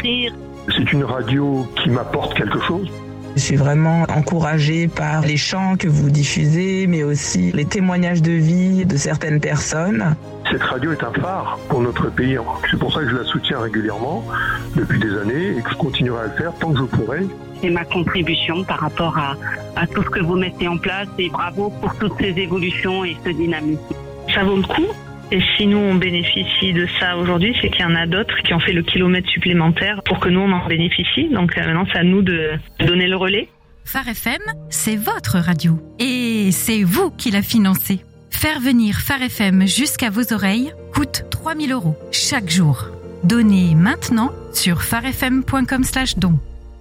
offrir. C'est une radio qui m'apporte quelque chose. Je suis vraiment encouragée par les chants que vous diffusez, mais aussi les témoignages de vie de certaines personnes. Cette radio est un phare pour notre pays. C'est pour ça que je la soutiens régulièrement depuis des années et que je continuerai à le faire tant que je pourrai. C'est ma contribution par rapport à tout ce que vous mettez en place et bravo pour toutes ces évolutions et ce dynamisme. Ça vaut le coup. Et si nous on bénéficie de ça aujourd'hui, c'est qu'il y en a d'autres qui ont fait le kilomètre supplémentaire pour que nous on en bénéficie. Donc maintenant c'est à nous de donner le relais. Phare FM, c'est votre radio. Et c'est vous qui la financez. Faire venir Phare FM jusqu'à vos oreilles coûte 3 000 € chaque jour. Donnez maintenant sur pharefm.com/don.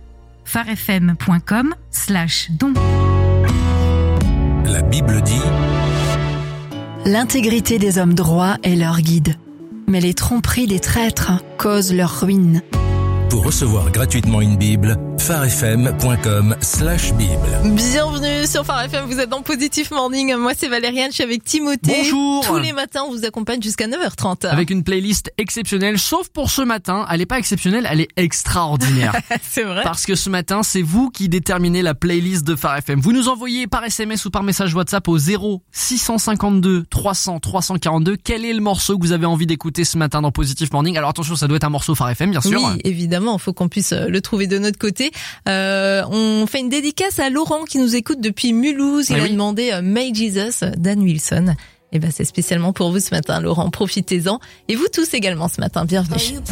pharefm.com/don. La Bible dit: l'intégrité des hommes droits est leur guide, mais les tromperies des traîtres causent leur ruine. Pour recevoir gratuitement une Bible, pharefm.com/bible. Bienvenue sur Phare FM, vous êtes dans Positive Morning. Moi c'est Valériane, je suis avec Timothée. Bonjour. Tous les matins on vous accompagne jusqu'à 9h30. Avec une playlist exceptionnelle, sauf pour ce matin. Elle est pas exceptionnelle, elle est extraordinaire. C'est vrai. Parce que ce matin, c'est vous qui déterminez la playlist de Phare FM. Vous nous envoyez par SMS ou par message WhatsApp au 0652 300 342 quel est le morceau que vous avez envie d'écouter ce matin dans Positive Morning. Alors attention, ça doit être un morceau Phare FM, bien sûr. Oui, évidemment, il faut qu'on puisse le trouver de notre côté. On fait une dédicace à Laurent qui nous écoute depuis Mulhouse. Il a demandé May Jesus d'Ann Wilson. Et c'est spécialement pour vous ce matin, Laurent. Profitez-en. Et vous tous également ce matin. Bienvenue.